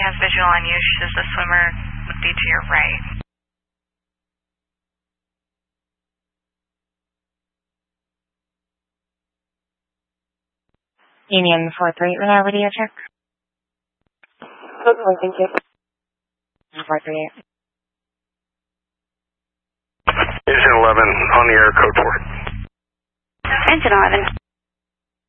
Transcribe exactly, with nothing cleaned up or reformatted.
has visual on you. She says the swimmer would be to your right. Union four three, reliability check. Totally, thank you. four three eight. Engine eleven on the air, code four. Engine eleven.